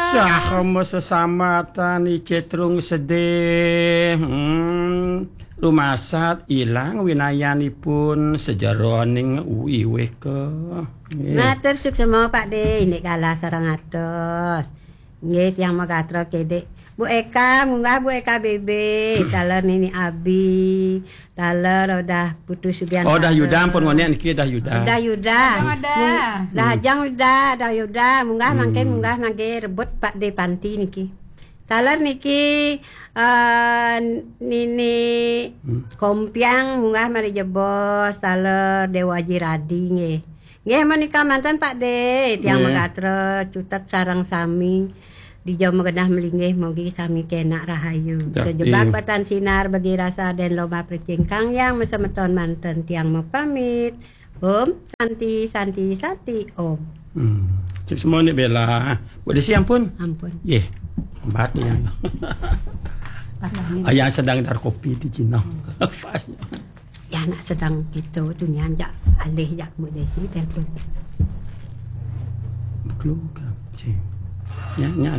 Sahama sesama tani cetrung sedih. Rumasat ilang winayanipun sejaroning uiwe ke. Matur suksema Pak De, ini kalah sarang atos. Nggih tiyang makatra kedek. Bu Eka, munggah Bu Eka Bebe, taler Nini Abi, taler udah putus Subian. Oh dah Yuda pun ngene iki dah Yuda. Udah Yuda. Rajang udah, dah Yuda, munggah mangke rebut Pak De Panti niki. Taler niki Nini Kompiang munggah mari jebos taler Dewa Jiradi nggih. Nggih menika mantan Pak De, tiang magatra cutat sarang sami. Di jauh mengenah melinggih mogi sami kena rahayu. Sejebak batan sinar bagi rasa dan loba percingkang yang mesemeton mantan tiang mau pamit. Om Santi Om. Cik semua ni bela. Buat desi ampun. Ye. Lambat yang. Ayah sedang dar kopi di Cina. Pas. Ya nak sedang gitu dunia jak alih jak buat desi telepon. Keluar cik. Ya.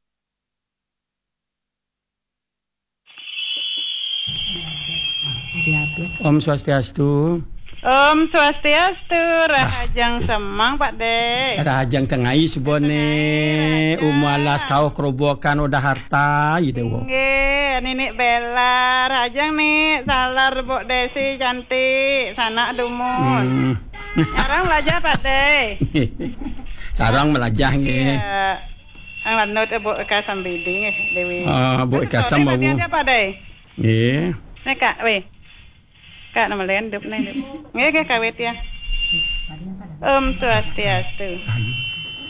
Om Swastiastu. Om Swastiastu, Rahajang Semang Pak De. Rahajang tengai sebone umalas kau kerobokan udah harta gitu. Nggih, Nenek Bella, Rahajang nih salar Bok Desi cantik, sanak dumun. Sekarang belajar Pak De. Sarang melajah nggih. Ang lanut Bok Eka Sambidi nggih Dewi. Bok Eka Sam mau. Pak De. Nggih. Nek Kak we. Kak nama lain dup nih. Nggih kawit ya. Om Swastiastu.